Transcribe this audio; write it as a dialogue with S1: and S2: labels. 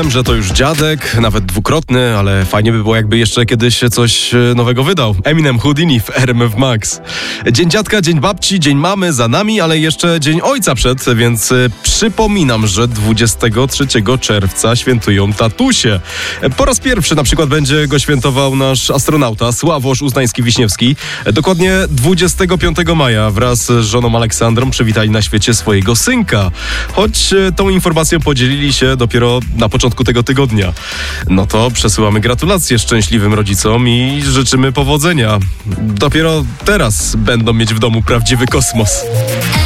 S1: Że to już dziadek, nawet dwukrotny, ale fajnie by było, jakby jeszcze kiedyś coś nowego wydał. Eminem Houdini w RMF Max. Dzień dziadka, dzień babci, dzień mamy za nami, ale jeszcze dzień ojca przed, więc przypominam, że 23 czerwca świętują tatusie. Po raz pierwszy na przykład będzie go świętował nasz astronauta Sławosz Uznański-Wiśniewski. Dokładnie 25 maja wraz z żoną Aleksandrą przywitali na świecie swojego synka. Choć tą informacją podzielili się dopiero na początku tego tygodnia. No to przesyłamy gratulacje szczęśliwym rodzicom i życzymy powodzenia. Dopiero teraz będą mieć w domu prawdziwy kosmos.